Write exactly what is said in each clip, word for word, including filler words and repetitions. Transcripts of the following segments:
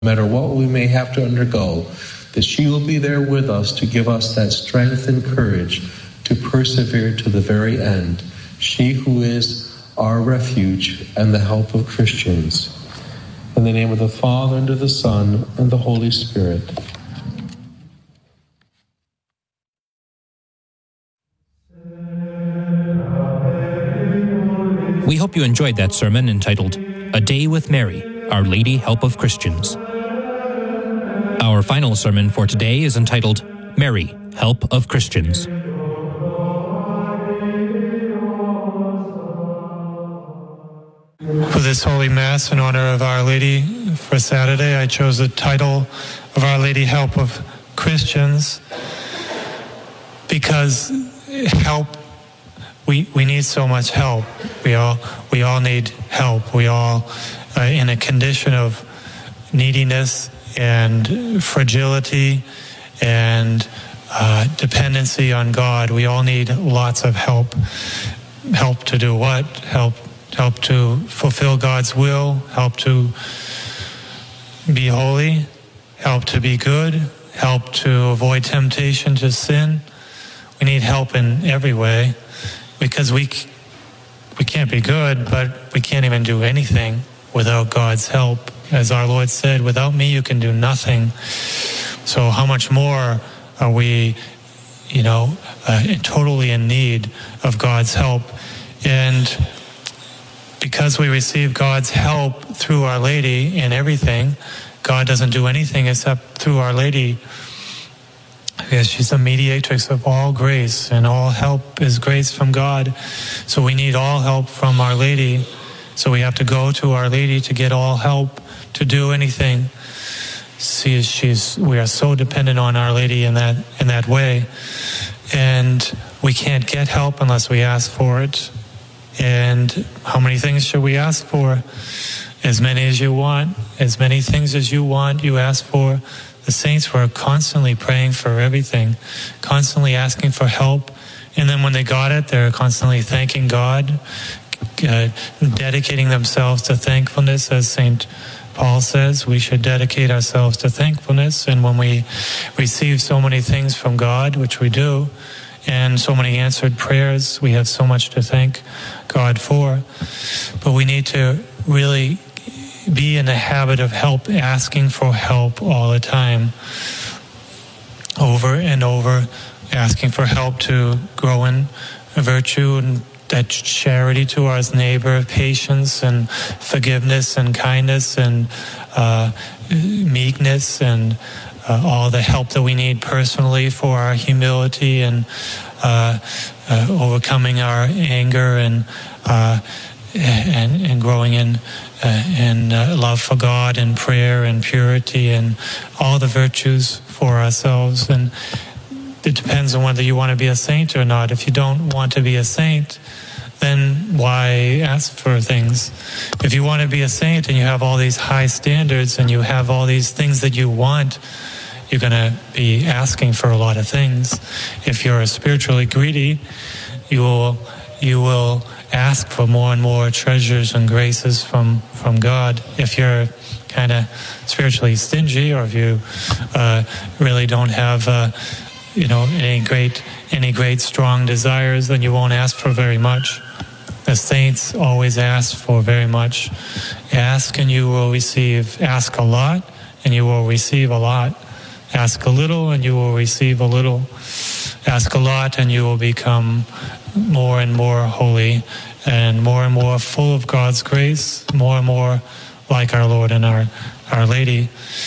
no matter what we may have to undergo, that she will be there with us to give us that strength and courage to persevere to the very end. She who is our refuge and the help of Christians. In the name of the Father, and of the Son, and the Holy Spirit. We hope you enjoyed that sermon entitled, A Day with Mary, Our Lady Help of Christians. Our final sermon for today is entitled, Mary, Help of Christians. For this Holy Mass in honor of Our Lady for Saturday, I chose the title of Our Lady Help of Christians because help, we, we need so much help. We all, we all need help. We all are in a condition of neediness and fragility and uh, dependency on God. We all need lots of help. Help to do what? Help Help to fulfill God's will, help to be holy, help to be good, help to avoid temptation to sin. We need help in every way because we we can't be good, but we can't even do anything without God's help. As our Lord said, without me you can do nothing. So how much more are we, you know, uh, totally in need of God's help? And because we receive God's help through Our Lady in everything, God doesn't do anything except through Our Lady. Because she's the mediatrix of all grace, and all help is grace from God. So we need all help from Our Lady. So we have to go to Our Lady to get all help to do anything. See, she's we are so dependent on Our Lady in that in that way, and we can't get help unless we ask for it. And how many things should we ask for? As many as you want. As many things as you want, you ask for. The saints were constantly praying for everything, constantly asking for help. And then when they got it, they're constantly thanking God, uh, dedicating themselves to thankfulness. As Saint Paul says, we should dedicate ourselves to thankfulness. And when we receive so many things from God, which we do, and so many answered prayers, we have so much to thank God for. But we need to really be in the habit of help, asking for help all the time, over and over, asking for help to grow in virtue and that charity to our neighbor, patience and forgiveness and kindness and uh, meekness and Uh, all the help that we need personally for our humility and uh, uh, overcoming our anger and uh, and, and growing in uh, in uh, love for God and prayer and purity and all the virtues for ourselves. And it depends on whether you want to be a saint or not. If you don't want to be a saint, then why ask for things? If you want to be a saint and you have all these high standards and you have all these things that you want, you're going to be asking for a lot of things. If you're spiritually greedy, you will you will ask for more and more treasures and graces from, from God. If you're kind of spiritually stingy, or if you uh, really don't have uh, you know any great any great strong desires, then you won't ask for very much. The saints always ask for very much. Ask and you will receive. Ask a lot and you will receive a lot. Ask a little and you will receive a little. Ask a lot and you will become more and more holy and more and more full of God's grace, more and more like our Lord and our, our Lady.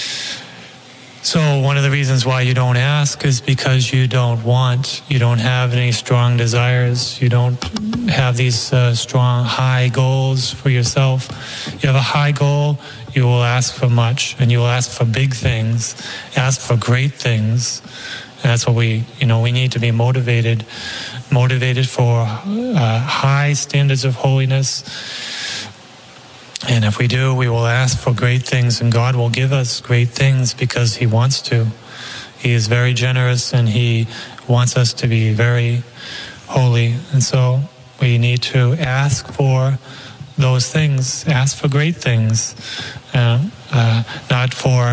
So one of the reasons why you don't ask is because you don't want, you don't have any strong desires, you don't have these uh, strong, high goals for yourself. You have a high goal, you will ask for much, and you will ask for big things, ask for great things. And that's what we, you know, we need to be motivated, motivated for uh, high standards of holiness. And if we do, we will ask for great things, and God will give us great things because He wants to. He is very generous, and He wants us to be very holy. And so we need to ask for those things, ask for great things. Uh, uh, not for